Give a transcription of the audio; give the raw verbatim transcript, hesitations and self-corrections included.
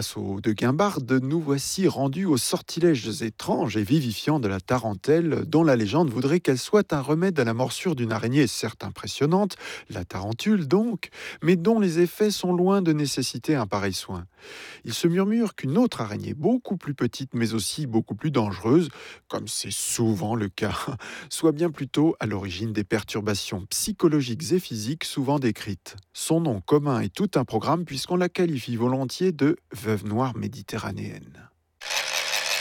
Grâce aux de Guimbarde, nous voici rendus aux sortilèges étranges et vivifiants de la tarentelle, dont la légende voudrait qu'elle soit un remède à la morsure d'une araignée certes impressionnante, la tarentule donc, mais dont les effets sont loin de nécessiter un pareil soin. Il se murmure qu'une autre araignée, beaucoup plus petite mais aussi beaucoup plus dangereuse, comme c'est souvent le cas, soit bien plutôt à l'origine des perturbations psychologiques et physiques souvent décrites. Son nom commun est tout un programme puisqu'on la qualifie volontiers de veuve noire méditerranéenne.